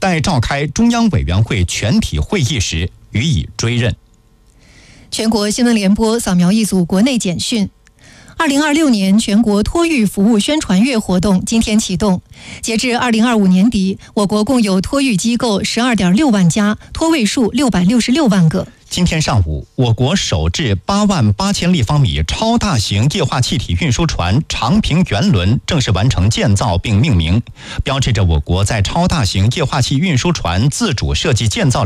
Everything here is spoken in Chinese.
待召开中央委员会全体会议时予以追认。 全国新闻联播扫描一组国内简讯。2026年全国托育服务宣传月活动今天启动，截至2025年底，我国共有托育机构12.6万家，托位数666万个。 今天上午，我国首置8万8千立方米超大型液化气体运输船长平圆轮正式完成建造并命名，标志着我国在超大型液化气运输船自主设计建造